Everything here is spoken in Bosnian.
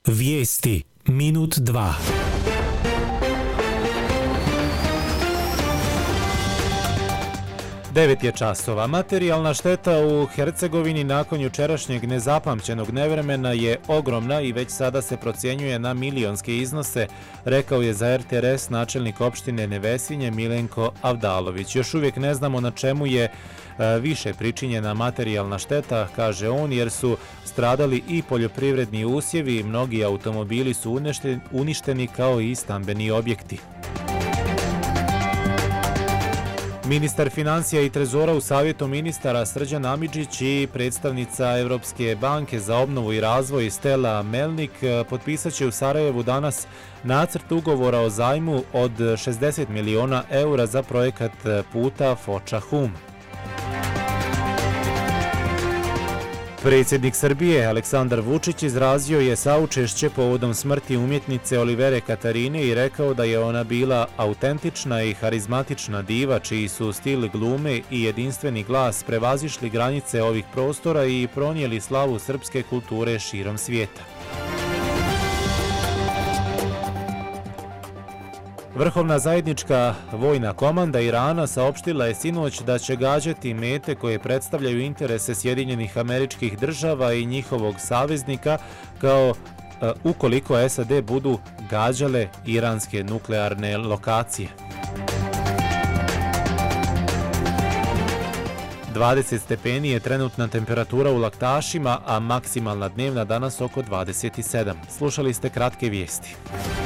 Vijesti minut 2. Devet je časova. Materijalna šteta u Hercegovini nakon jučerašnjeg nezapamćenog nevremena je ogromna i već sada se procjenjuje na milionske iznose, rekao je za RTRS načelnik opštine Nevesinje Milenko Avdalović. Još uvijek ne znamo na čemu je više pričinjena materijalna šteta, kaže on, jer su stradali i poljoprivredni usjevi, mnogi automobili su uništeni kao i stambeni objekti. Ministar financija i trezora u Savjetu ministara Srđan Amidžić i predstavnica Evropske banke za obnovu i razvoj Stella Melnik potpisat će u Sarajevu danas nacrt ugovora o zajmu od 60 miliona eura za projekat puta Foča-Hum. Predsjednik Srbije Aleksandar Vučić izrazio je saučešće povodom smrti umjetnice Olivere Katarine i rekao da je ona bila autentična i harizmatična diva čiji su stil glume i jedinstveni glas prevazišli granice ovih prostora i pronijeli slavu srpske kulture širom svijeta. Vrhovna zajednička vojna komanda Irana saopštila je sinoć da će gađati mete koje predstavljaju interese Sjedinjenih Američkih Država i njihovog saveznika kao ukoliko SAD budu gađale iranske nuklearne lokacije. 20 stepeni je trenutna temperatura u Laktašima, a maksimalna dnevna danas oko 27. Slušali ste kratke vijesti.